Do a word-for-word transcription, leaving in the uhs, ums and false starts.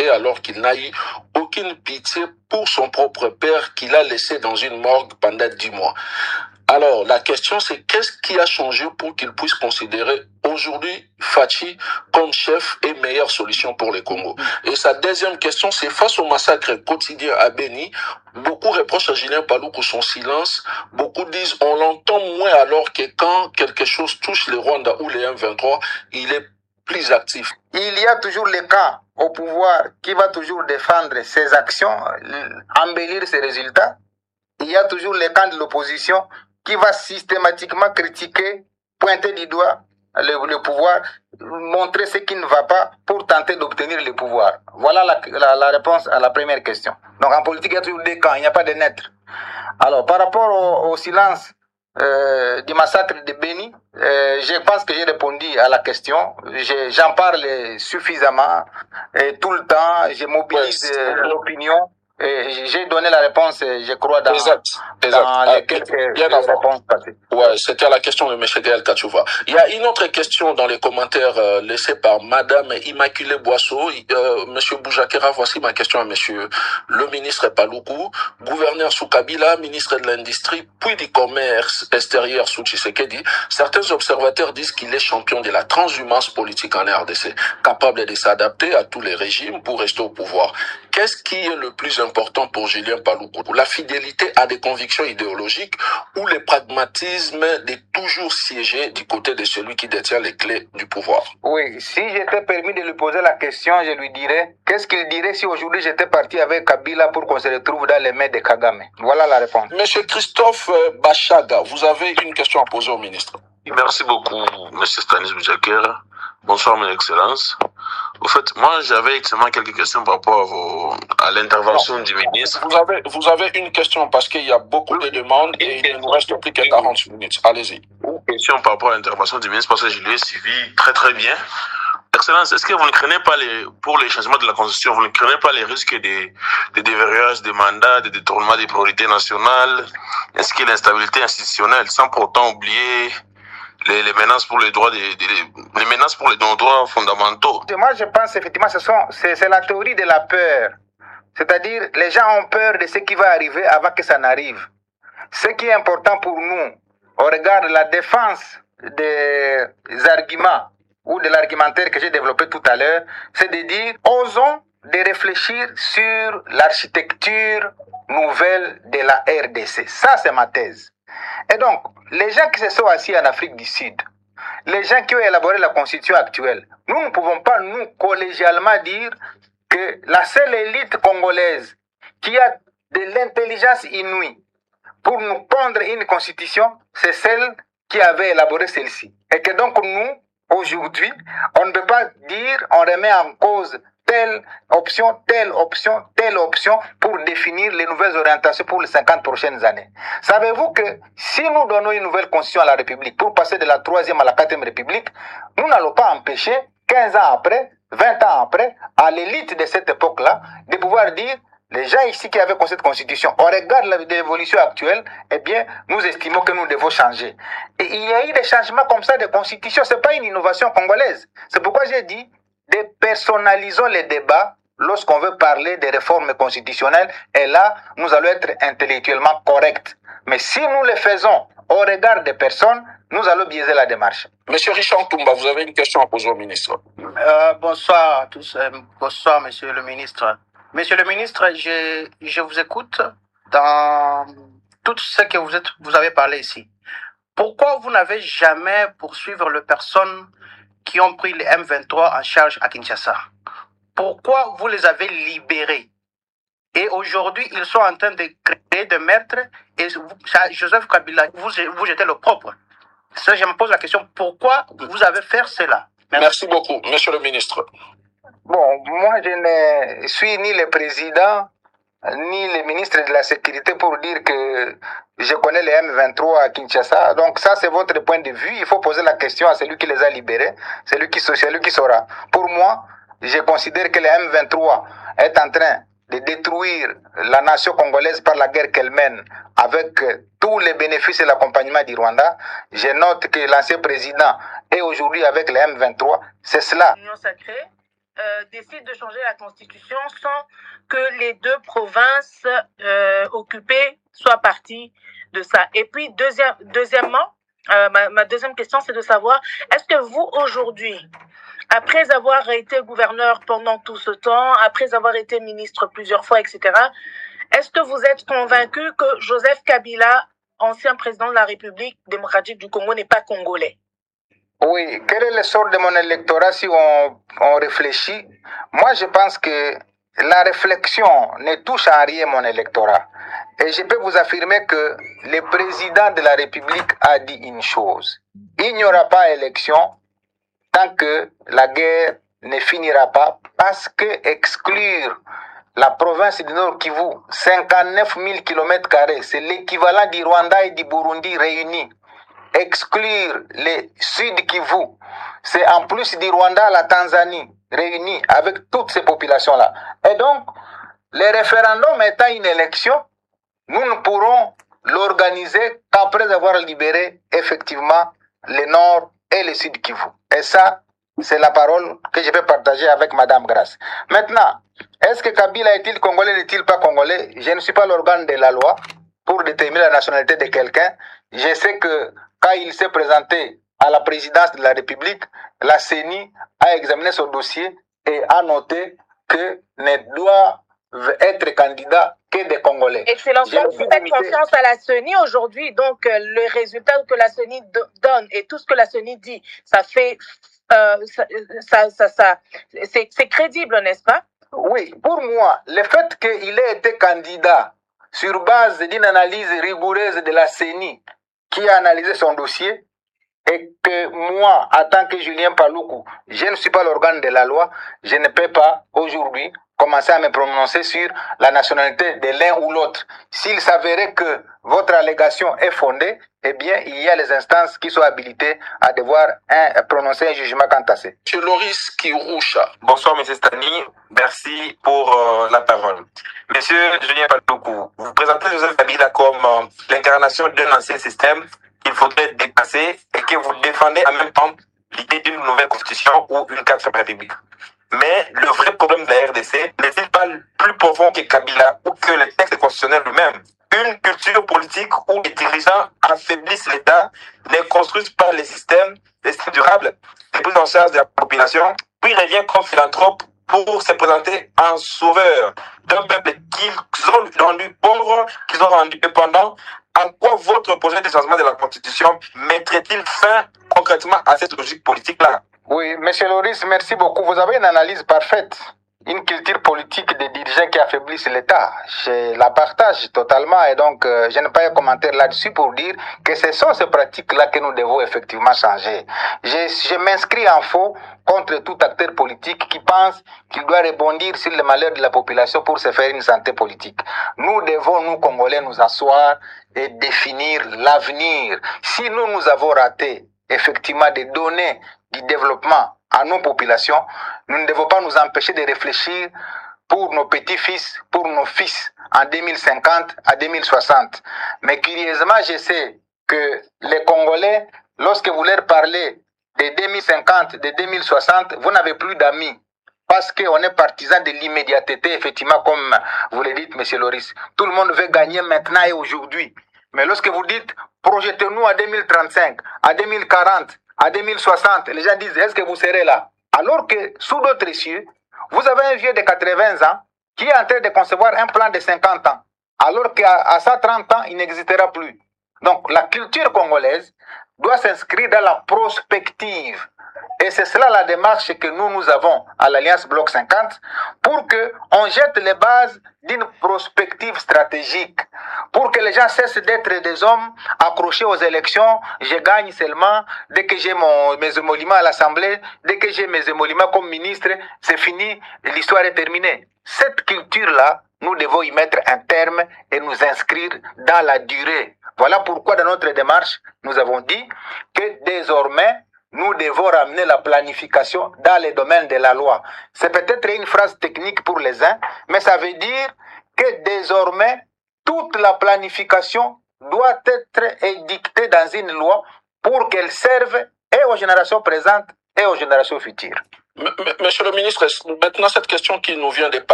tué alors qu'il n'a eu aucune pitié pour son propre père qu'il a laissé dans une morgue pendant dix mois. Alors, la question, c'est qu'est-ce qui a changé pour qu'il puisse considérer aujourd'hui Fachi comme chef et meilleure solution pour le Congo? Et sa deuxième question, c'est face au massacre quotidien à Beni, beaucoup reprochent à Julien Paluku son silence. Beaucoup disent on l'entend moins alors que quand quelque chose touche le Rwanda ou les M vingt-trois, il est plus actif. Il y a toujours le camp au pouvoir qui va toujours défendre ses actions, embellir ses résultats. Il y a toujours le camp de l'opposition qui va systématiquement critiquer, pointer du doigt le, le pouvoir, montrer ce qui ne va pas pour tenter d'obtenir le pouvoir. Voilà la, la, la réponse à la première question. Donc en politique, il y a toujours des camps, il n'y a pas de neutre. Alors par rapport au, au silence euh, du massacre de Beni, euh, je pense que j'ai répondu à la question. J'en parle suffisamment et tout le temps, je mobilise ouais, l'opinion. J'ai donné la réponse, je crois, dans, exact, exact. dans les quelques bien réponses passées. Ouais, c'était à la question de M. Gaël Kachouva. Il y a une autre question dans les commentaires euh, laissés par Madame Immaculée Boisseau. Euh, Monsieur Boujakera, voici ma question à Monsieur le ministre Paluku. Gouverneur sous Kabila, ministre de l'Industrie, puis du Commerce extérieur sous Tshisekedi. Certains observateurs disent qu'il est champion de la transhumance politique en R D C, capable de s'adapter à tous les régimes pour rester au pouvoir. Qu'est-ce qui est le plus important pour Julien Paluku? La fidélité à des convictions idéologiques ou le pragmatisme de toujours siéger du côté de celui qui détient les clés du pouvoir? Oui, si j'étais permis de lui poser la question, je lui dirais, qu'est-ce qu'il dirait si aujourd'hui j'étais parti avec Kabila pour qu'on se retrouve dans les mains de Kagame? Voilà la réponse. Monsieur Christophe Bachaga, vous avez une question à poser au ministre. Merci beaucoup, Monsieur Stanis Boujakera. Bonsoir, Mon Excellence. Au fait, moi, j'avais seulement quelques questions par rapport à, vos, à l'intervention du ministre. Vous avez, vous avez une question parce qu'il y a beaucoup de demandes et il ne nous reste plus que quarante minutes. Allez-y. Une question par rapport à l'intervention du ministre parce que je l'ai suivi très très bien. Excellence, est-ce que vous ne craignez pas, les, pour les changements de la Constitution, vous ne craignez pas les risques de, de déverrouillage des mandats, de détournement des priorités nationales, ainsi que l'instabilité institutionnelle, sans pour autant oublier Les, les menaces pour les droits des, des les menaces pour les droits fondamentaux? Moi, je pense effectivement ce sont c'est c'est la théorie de la peur. C'est-à-dire les gens ont peur de ce qui va arriver avant que ça n'arrive. Ce qui est important pour nous, au regard de la défense des arguments ou de l'argumentaire que j'ai développé tout à l'heure, c'est de dire osons de réfléchir sur l'architecture nouvelle de la R D C. Ça, c'est ma thèse. Et donc, les gens qui se sont assis en Afrique du Sud, les gens qui ont élaboré la constitution actuelle, nous ne pouvons pas, nous, collégialement dire que la seule élite congolaise qui a de l'intelligence inouïe pour nous pondre une constitution, c'est celle qui avait élaboré celle-ci. Et que donc, nous, aujourd'hui, on ne peut pas dire, on remet en cause telle option, telle option, telle option pour définir les nouvelles orientations pour les cinquante prochaines années. Savez-vous que si nous donnons une nouvelle constitution à la République pour passer de la troisième à la quatrième République, nous n'allons pas empêcher, quinze ans après, vingt ans après, à l'élite de cette époque-là, de pouvoir dire, les gens ici qui avaient cette constitution, on regarde l'évolution actuelle, eh bien, nous estimons que nous devons changer. Et il y a eu des changements comme ça de constitution, ce n'est pas une innovation congolaise. C'est pourquoi j'ai dit, dépersonnalisons les débats lorsqu'on veut parler des réformes constitutionnelles et là, nous allons être intellectuellement corrects. Mais si nous le faisons au regard des personnes, nous allons biaiser la démarche. Monsieur Richard Toumba, vous avez une question à poser au ministre. Euh, bonsoir à tous. Euh, bonsoir, monsieur le ministre. Monsieur le ministre, je, je vous écoute dans tout ce que vous, êtes, vous avez parlé ici. Pourquoi vous n'avez jamais poursuivi les personnes qui ont pris les M vingt-trois en charge à Kinshasa? Pourquoi vous les avez libérés? Et aujourd'hui, ils sont en train de créer des maîtres et Joseph Kabila, vous, vous jetez le propre. Ça, je me pose la question, pourquoi vous avez fait cela? Merci. Merci beaucoup, monsieur le ministre. Bon, moi, je ne suis ni le président, ni le ministre de la Sécurité pour dire que je connais les M vingt-trois à Kinshasa. Donc ça, c'est votre point de vue. Il faut poser la question à celui qui les a libérés, celui qui, celui qui saura. Pour moi, je considère que les M vingt-trois est en train de détruire la nation congolaise par la guerre qu'elle mène avec tous les bénéfices et l'accompagnement du Rwanda. Je note que l'ancien président est aujourd'hui avec les M vingt-trois. C'est cela. L'Union sacrée euh, décide de changer la constitution sans que les deux provinces euh, occupées soient parties de ça. Et puis, deuxième, deuxièmement, euh, ma, ma deuxième question, c'est de savoir, est-ce que vous, aujourd'hui, après avoir été gouverneur pendant tout ce temps, après avoir été ministre plusieurs fois, et cetera, est-ce que vous êtes convaincu que Joseph Kabila, ancien président de la République démocratique du Congo, n'est pas congolais? Oui, quel est le sort de mon électorat si on, on réfléchit? Moi, je pense que la réflexion ne touche à rien mon électorat. Et je peux vous affirmer que le président de la République a dit une chose. Il n'y aura pas élection tant que la guerre ne finira pas, parce que exclure la province du Nord Kivu, cinquante-neuf mille kilomètres carrés, c'est l'équivalent du Rwanda et du Burundi réunis. Exclure le Sud Kivu, c'est en plus du Rwanda, la Tanzanie, réunis avec toutes ces populations-là. Et donc, le référendum étant une élection, nous ne pourrons l'organiser qu'après avoir libéré effectivement le Nord et le Sud Kivu. Et ça, c'est la parole que je vais partager avec Madame Grace. Maintenant, est-ce que Kabila est-il congolais, n'est-il pas congolais? Je ne suis pas l'organe de la loi pour déterminer la nationalité de quelqu'un. Je sais que quand il s'est présenté à la présidence de la République, la C E N I a examiné son dossier et a noté que ne doit être candidat que des Congolais. Excellence, donc vous faites confiance à la C E N I aujourd'hui, donc euh, le résultat que la C E N I donne et tout ce que la C E N I dit, ça fait, euh, ça, ça, ça, ça c'est, c'est crédible, n'est-ce pas? Oui, pour moi, le fait qu'il ait été candidat sur base d'une analyse rigoureuse de la C E N I qui a analysé son dossier, et que moi, en tant que Julien Paluku, je ne suis pas l'organe de la loi, je ne peux pas aujourd'hui commencer à me prononcer sur la nationalité de l'un ou l'autre. S'il s'avérait que votre allégation est fondée, eh bien, il y a les instances qui sont habilitées à devoir un, prononcer un jugement quant à ça. Monsieur Loris Kiroucha. Bonsoir, Monsieur Stani. Merci pour euh, la parole. Monsieur Julien Paluku, vous présentez Joseph Kabila comme euh, l'incarnation d'un ancien système qu'il faudrait dépasser et que vous défendez en même temps l'idée d'une nouvelle constitution ou une quatrième république. Mais le vrai problème de la R D C n'est-il pas plus profond que Kabila ou que le texte constitutionnel lui-même? Une culture politique où les dirigeants affaiblissent l'État, ne construisent pas les systèmes, les systèmes durables, les prises en charge de la population, puis revient comme philanthrope pour se présenter en sauveur d'un peuple qu'ils ont rendu pauvre, qu'ils ont rendu dépendant. En quoi votre projet de changement de la Constitution mettrait-il fin concrètement à cette logique politique-là? Oui, Monsieur Loris, merci beaucoup. Vous avez une analyse parfaite. Une culture politique des dirigeants qui affaiblissent l'État. Je la partage totalement et donc euh, je n'ai pas un commentaire là-dessus pour dire que ce sont ces pratiques-là que nous devons effectivement changer. Je, je m'inscris en faux contre tout acteur politique qui pense qu'il doit rebondir sur le malheur de la population pour se faire une santé politique. Nous devons, nous Congolais, nous asseoir et définir l'avenir. Si nous, nous avons raté effectivement des données du développement à nos populations, nous ne devons pas nous empêcher de réfléchir pour nos petits-fils, pour nos fils, en deux mille cinquante à deux mille soixante. Mais curieusement, je sais que les Congolais, lorsque vous leur parlez de deux mille cinquante, de deux mille soixante, vous n'avez plus d'amis. Parce qu'on est partisan de l'immédiateté, effectivement, comme vous le dites, M. Loris. Tout le monde veut gagner maintenant et aujourd'hui. Mais lorsque vous dites, projetez-nous à deux mille trente-cinq, à deux mille quarante, à deux mille soixante, les gens disent, est-ce que vous serez là? Alors que, sous d'autres cieux, vous avez un vieux de quatre-vingts ans qui est en train de concevoir un plan de cinquante ans. Alors qu'à cent trente ans, il n'existera plus. Donc, la culture congolaise doit s'inscrire dans la prospective. Et c'est cela la démarche que nous, nous avons à l'Alliance Bloc cinquante pour qu'on jette les bases d'une prospective stratégique, pour que les gens cessent d'être des hommes accrochés aux élections. Je gagne seulement dès que j'ai mon, mes émoluments à l'Assemblée, dès que j'ai mes émoluments comme ministre, c'est fini, l'histoire est terminée. Cette culture-là, nous devons y mettre un terme et nous inscrire dans la durée. Voilà pourquoi dans notre démarche, nous avons dit que désormais, nous devons ramener la planification dans les domaines de la loi. C'est peut-être une phrase technique pour les uns, mais ça veut dire que désormais, toute la planification doit être édictée dans une loi pour qu'elle serve et aux générations présentes et aux générations futures. M- m- Monsieur le ministre, est-ce- maintenant cette question qui nous vient des